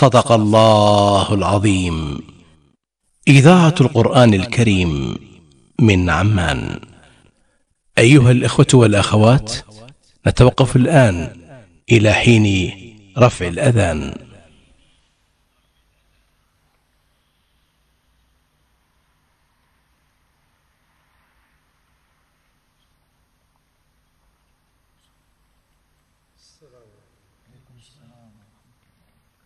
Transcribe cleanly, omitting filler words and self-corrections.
صدق الله العظيم. إذاعة القرآن الكريم من عمان. أيها الإخوة والأخوات، نتوقف الآن إلى حين رفع الأذان. عليكم السلام.